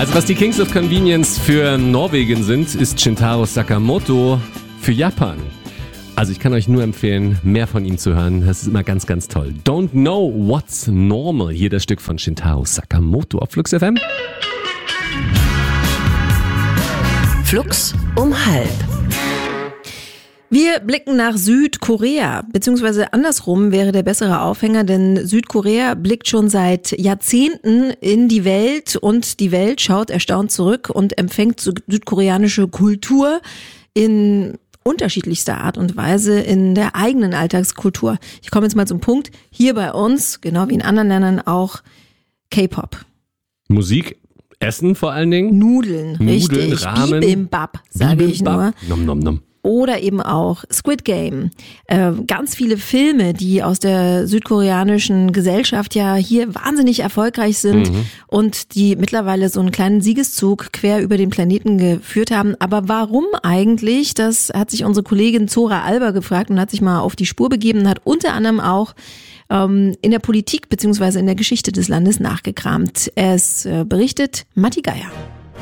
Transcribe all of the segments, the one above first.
Also was die Kings of Convenience für Norwegen sind, ist Shintaro Sakamoto für Japan. Also ich kann euch nur empfehlen, mehr von ihm zu hören. Das ist immer ganz, ganz toll. Don't Know What's Normal. Hier das Stück von Shintaro Sakamoto auf Flux FM. Flux um 12:30. Wir blicken nach Südkorea, beziehungsweise andersrum wäre der bessere Aufhänger, denn Südkorea blickt schon seit Jahrzehnten in die Welt und die Welt schaut erstaunt zurück und empfängt südkoreanische Kultur in unterschiedlichster Art und Weise in der eigenen Alltagskultur. Ich komme jetzt mal zum Punkt. Hier bei uns, genau wie in anderen Ländern auch, K-Pop. Musik, Essen vor allen Dingen. Nudeln, richtig. Ramen. Bibimbap, sage ich nur. Nom, nom, nom. Oder eben auch Squid Game. Ganz viele Filme, die aus der südkoreanischen Gesellschaft ja hier wahnsinnig erfolgreich sind und die mittlerweile so einen kleinen Siegeszug quer über den Planeten geführt haben. Aber warum eigentlich? Das hat sich unsere Kollegin Zora Alber gefragt und hat sich mal auf die Spur begeben und hat unter anderem auch in der Politik bzw. in der Geschichte des Landes nachgekramt. Es berichtet Matti Geier.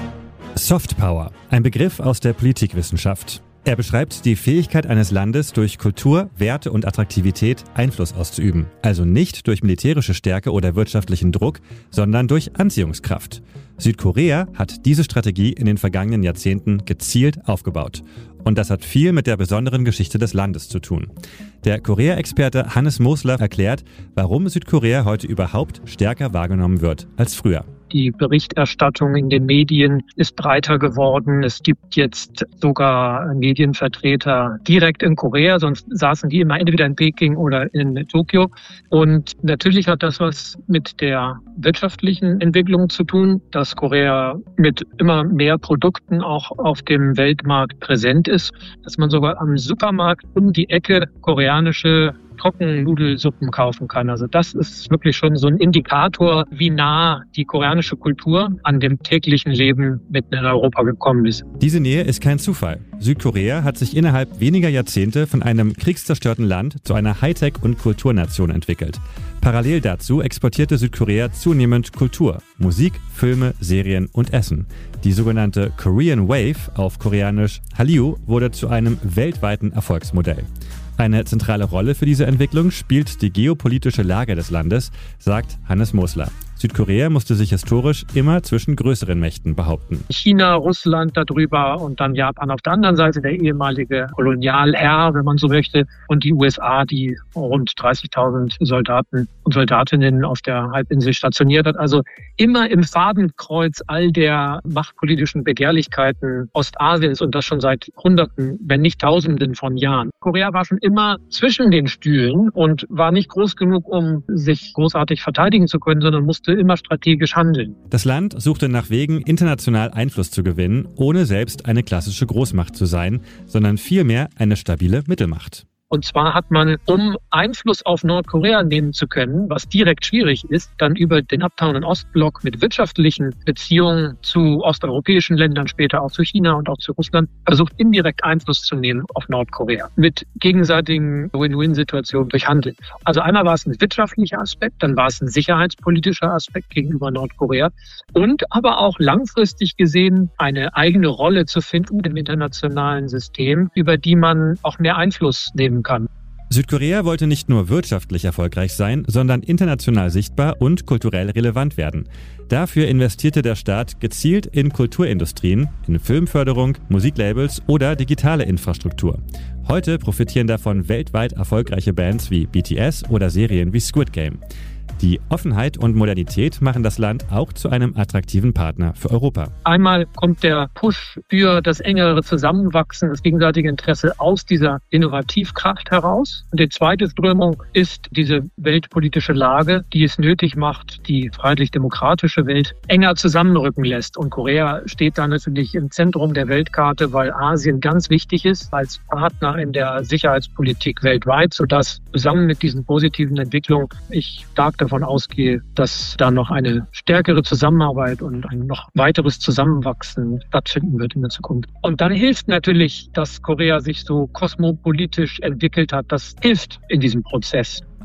Soft Power, ein Begriff aus der Politikwissenschaft. Er beschreibt die Fähigkeit eines Landes, durch Kultur, Werte und Attraktivität Einfluss auszuüben. Also nicht durch militärische Stärke oder wirtschaftlichen Druck, sondern durch Anziehungskraft. Südkorea hat diese Strategie in den vergangenen Jahrzehnten gezielt aufgebaut. Und das hat viel mit der besonderen Geschichte des Landes zu tun. Der Korea-Experte Hannes Mosler erklärt, warum Südkorea heute überhaupt stärker wahrgenommen wird als früher. Die Berichterstattung in den Medien ist breiter geworden. Es gibt jetzt sogar Medienvertreter direkt in Korea, sonst saßen die immer entweder in Peking oder in Tokio. Und natürlich hat das was mit der wirtschaftlichen Entwicklung zu tun, dass Korea mit immer mehr Produkten auch auf dem Weltmarkt präsent ist, dass man sogar am Supermarkt um die Ecke koreanische Trockennudelsuppen kaufen kann. Also das ist wirklich schon so ein Indikator, wie nah die koreanische Kultur an dem täglichen Leben mitten in Europa gekommen ist. Diese Nähe ist kein Zufall. Südkorea hat sich innerhalb weniger Jahrzehnte von einem kriegszerstörten Land zu einer Hightech- und Kulturnation entwickelt. Parallel dazu exportierte Südkorea zunehmend Kultur, Musik, Filme, Serien und Essen. Die sogenannte Korean Wave, auf Koreanisch Hallyu, wurde zu einem weltweiten Erfolgsmodell. Eine zentrale Rolle für diese Entwicklung spielt die geopolitische Lage des Landes, sagt Hannes Mosler. Südkorea musste sich historisch immer zwischen größeren Mächten behaupten. China, Russland darüber und dann Japan auf der anderen Seite, der ehemalige Kolonialherr, wenn man so möchte, und die USA, die rund 30.000 Soldaten und Soldatinnen auf der Halbinsel stationiert hat. Also immer im Fadenkreuz all der machtpolitischen Begehrlichkeiten Ostasiens und das schon seit Hunderten, wenn nicht Tausenden von Jahren. Korea war schon immer zwischen den Stühlen und war nicht groß genug, um sich großartig verteidigen zu können, sondern musste immer strategisch handeln. Das Land suchte nach Wegen, international Einfluss zu gewinnen, ohne selbst eine klassische Großmacht zu sein, sondern vielmehr eine stabile Mittelmacht. Und zwar hat man, um Einfluss auf Nordkorea nehmen zu können, was direkt schwierig ist, dann über den abtauenden Ostblock mit wirtschaftlichen Beziehungen zu osteuropäischen Ländern, später auch zu China und auch zu Russland, versucht indirekt Einfluss zu nehmen auf Nordkorea mit gegenseitigen Win-Win-Situationen durch Handel. Also einmal war es ein wirtschaftlicher Aspekt, dann war es ein sicherheitspolitischer Aspekt gegenüber Nordkorea und aber auch langfristig gesehen eine eigene Rolle zu finden im internationalen System, über die man auch mehr Einfluss nehmen kann. Südkorea wollte nicht nur wirtschaftlich erfolgreich sein, sondern international sichtbar und kulturell relevant werden. Dafür investierte der Staat gezielt in Kulturindustrien, in Filmförderung, Musiklabels oder digitale Infrastruktur. Heute profitieren davon weltweit erfolgreiche Bands wie BTS oder Serien wie Squid Game. Die Offenheit und Modernität machen das Land auch zu einem attraktiven Partner für Europa. Einmal kommt der Push für das engere Zusammenwachsen, das gegenseitige Interesse aus dieser Innovativkraft heraus. Und die zweite Strömung ist diese weltpolitische Lage, die es nötig macht, die freiheitlich-demokratische Welt enger zusammenrücken lässt. Und Korea steht da natürlich im Zentrum der Weltkarte, weil Asien ganz wichtig ist als Partner in der Sicherheitspolitik weltweit, sodass zusammen mit diesen positiven Entwicklungen ich stark davon ausgehe, dass da noch eine stärkere Zusammenarbeit und ein noch weiteres Zusammenwachsen stattfinden wird in der Zukunft. Und dann hilft natürlich, dass Korea sich so kosmopolitisch entwickelt hat. Das hilft in diesem Prozess.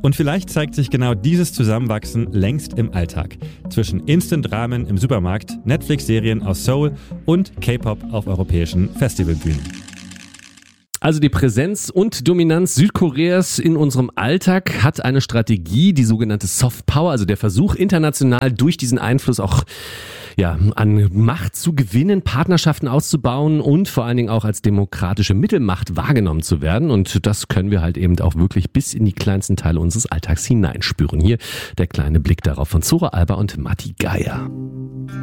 Und vielleicht zeigt sich genau dieses Zusammenwachsen längst im Alltag. Zwischen Instant-Ramen im Supermarkt, Netflix-Serien aus Seoul und K-Pop auf europäischen Festivalbühnen. Also die Präsenz und Dominanz Südkoreas in unserem Alltag hat eine Strategie, die sogenannte Soft Power, also der Versuch, international durch diesen Einfluss auch an Macht zu gewinnen, Partnerschaften auszubauen und vor allen Dingen auch als demokratische Mittelmacht wahrgenommen zu werden. Und das können wir halt eben auch wirklich bis in die kleinsten Teile unseres Alltags hineinspüren. Hier der kleine Blick darauf von Zora Alba und Matti Geier.